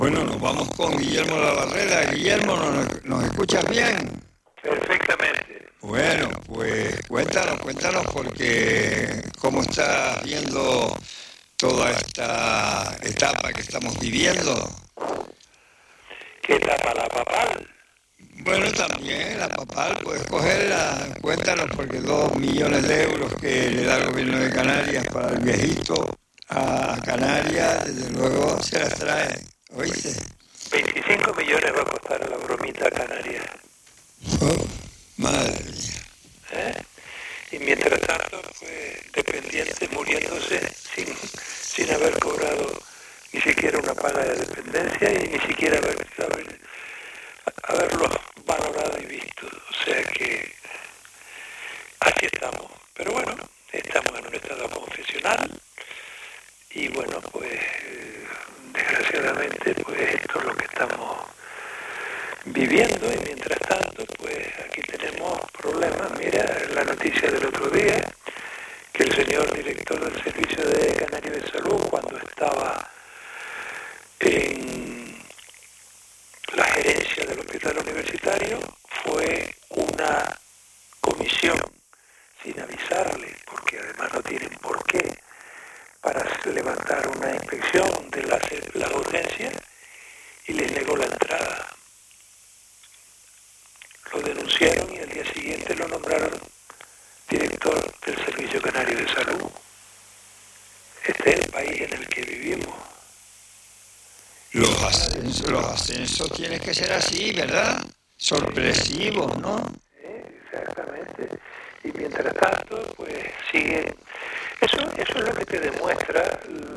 Bueno, nos vamos con Guillermo Labarrera. Guillermo, ¿nos escuchas bien? Perfectamente. Bueno, pues cuéntanos porque cómo estás viendo toda esta etapa que estamos viviendo. ¿Qué etapa? ¿La papal? Bueno, también la papal, puedes cogerla, cuéntanos porque 2 millones de euros que le da el gobierno de Canarias para el viejito a Canarias, desde luego se las trae, ¿oíste? 25 millones va a costar la bromita canaria. Oh, madre mía. ¿Eh? Y mientras tanto, pues, dependientes muriéndose sin haber cobrado ni siquiera una paga de dependencia y ni siquiera haberlo valorado y visto. O sea que aquí estamos. Pero bueno, estamos en un estado confesional y bueno, pues desgraciadamente pues esto es lo que estamos viviendo y mientras tanto pues aquí tenemos problemas. Mira la noticia del otro día que el señor director del Servicio de Canario de Salud, cuando estaba en la gerencia del hospital universitario, fue una comisión sin avisarle, porque además no tienen por qué, para levantar una inspección de las urgencias y les negó la entrada. Lo denunciaron y al día siguiente lo nombraron director del Servicio Canario de Salud. Este es el país en el que vivimos. Los ascensos tienen que ser así, ¿verdad? Sorpresivos, ¿no? Exactamente. Y mientras tanto, pues sigue. Eso es lo que te demuestra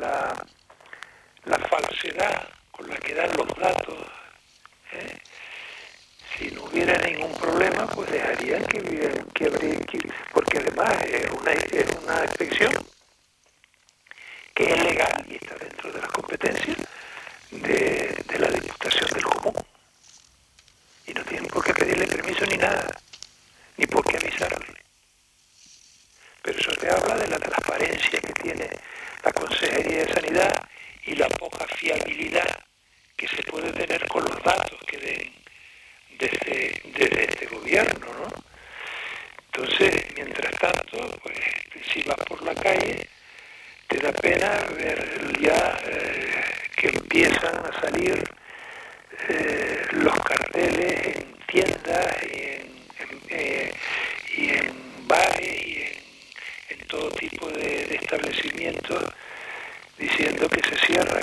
la falsedad con la que dan los datos. ¿Eh? Si no hubiera ningún problema, pues dejarían que habría que, porque además es una inspección que es legal y está dentro de las competencias de la Diputación del Común. Y no tienen por qué pedirle permiso ni nada, ni por qué avisarle. Pero eso te habla de la transparencia que tiene la Consejería de Sanidad y la poca fiabilidad que se puede tener con los datos que den desde este gobierno, ¿no? Entonces, mientras tanto, pues si vas por la calle, te da pena ver ya que empiezan a salir los carteles en tiendas y en bares y en todo tipo de establecimientos diciendo que se cierran